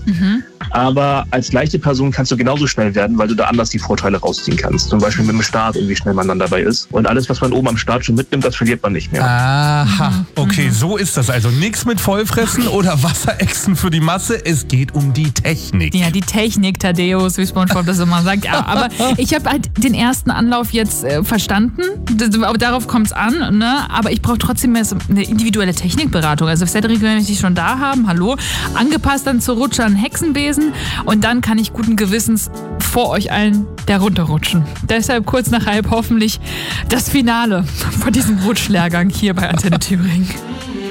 Aber als leichte Person kannst du genauso schnell werden, weil du da anders die Vorteile rausziehen kannst. Zum Beispiel mit dem Start und wie schnell man dann dabei ist. Und alles, was man oben am Start schon mitnimmt, das verliert man nicht mehr. Aha, okay, so ist das also. Nichts mit Vollfressen oder Wasserechsen für die Masse. Es geht um die Technik. Ja, die Technik, Thaddeus, wie SpongeBob das immer sagt. Ja, aber ich habe halt den ersten Anlauf jetzt verstanden. Darauf kommt es an, ne? Aber ich brauche trotzdem mehr so eine individuelle Technikberatung. Also Cedric, wenn wir die schon da haben, hallo, angepasst dann zur Rutsche an Hexenbesen und dann kann ich guten Gewissens vor euch allen da runterrutschen. Deshalb kurz nach halb hoffentlich das Finale von diesem Rutschlehrgang hier bei Antenne Thüringen.